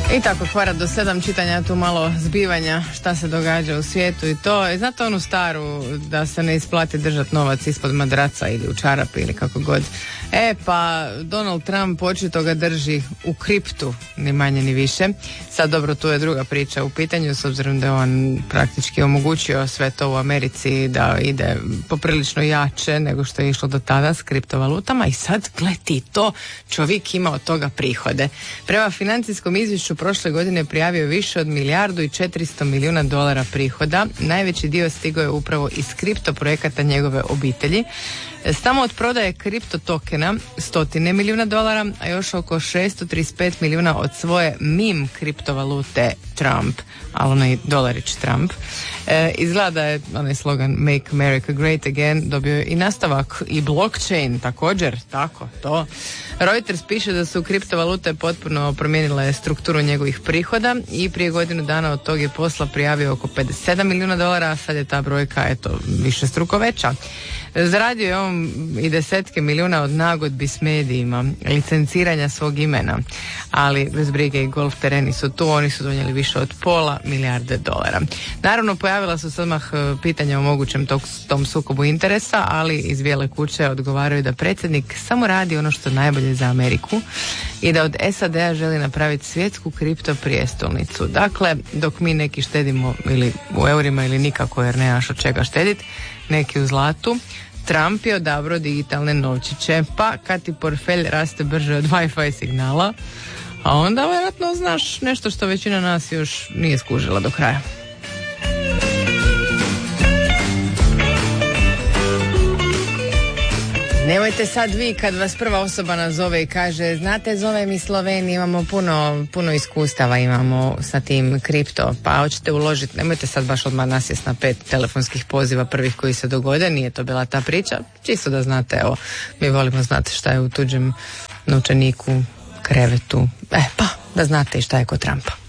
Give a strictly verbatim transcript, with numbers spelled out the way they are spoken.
I tako, hvara do sedam čitanja, tu malo zbivanja šta se događa u svijetu i to. I znate onu staru da se ne isplati držati novac ispod madraca ili u čarapi ili kako god. E pa Donald Trump očito ga drži u kriptu, ni manje ni više. Sad dobro, tu je druga priča u pitanju, s obzirom da je on praktički omogućio sve to u Americi da ide poprilično jače nego što je išlo do tada s kriptovalutama. I sad, gle ti to, čovjek ima od toga prihode. Prema financijskom izvješću prošle godine prijavio više od milijardu i četiristo milijuna dolara prihoda. Najveći dio stigao je upravo iz kripto projekata njegove obitelji. Samo od prodaje kripto tokena stotine milijuna dolara, a još oko šesto trideset pet milijuna od svoje meme kriptovalute Trump, ali onaj dolarić Trump. E, izgleda da je onaj slogan Make America Great Again dobio i nastavak i blockchain također, tako, to. Reuters piše da su kriptovalute potpuno promijenile strukturu njegovih prihoda i prije godinu dana od tog je posla prijavio oko pedeset sedam milijuna dolara, a sad je ta brojka, eto, višestruko veća. Zaradio je on i desetke milijuna od nagodbi s medijima, licenciranja svog imena, ali bez brige i golf tereni su tu, oni su donijeli više od pola milijarde dolara. Naravno, pojavila su se odmah pitanja o mogućem tog, tom sukobu interesa, ali iz Bijele kuće odgovaraju da predsjednik samo radi ono što je najbolje za Ameriku i da od S A D-a želi napraviti svjetsku kripto prijestolnicu. Dakle, dok mi neki štedimo ili u eurima ili nikako jer nemaš od čega štediti, neki u zlatu, Trump je odabrao digitalne novčiće, pa kad ti portfelj raste brže od Wi-Fi signala, a onda vjerojatno znaš nešto što većina nas još nije skužila do kraja. Nemojte sad vi kad vas prva osoba nazove i kaže, znate, zove mi Slovenija, imamo puno, puno iskustava imamo sa tim kripto, pa hoćete uložiti, nemojte sad baš odmah nasjest na pet telefonskih poziva prvih koji se dogode, nije to bila ta priča, čisto da znate, evo, mi volimo znati šta je u tuđem novčaniku, krevetu, e pa, da znate i šta je kod Trumpa.